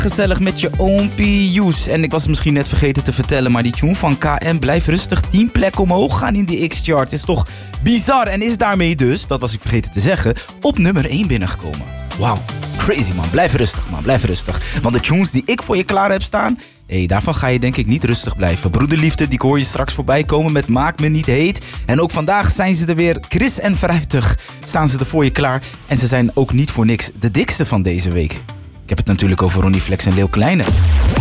Gezellig met je oompie Joes. En ik was het misschien net vergeten te vertellen, maar die tune van KM blijft rustig 10 plekken omhoog gaan in die X-chart. Is toch bizar en is daarmee dus, dat was ik vergeten te zeggen, op nummer 1 binnengekomen. Wauw, crazy man. Blijf rustig man, blijf rustig. Want de tunes die ik voor je klaar heb staan, daarvan ga je denk ik niet rustig blijven. Broederliefde, die hoor je straks voorbij komen met Maak me niet heet. En ook vandaag zijn ze er weer. Chris en Fruitig staan ze er voor je klaar. En ze zijn ook niet voor niks de dikste van deze week. Ik heb het natuurlijk over Ronnie Flex en Leeuw Kleine.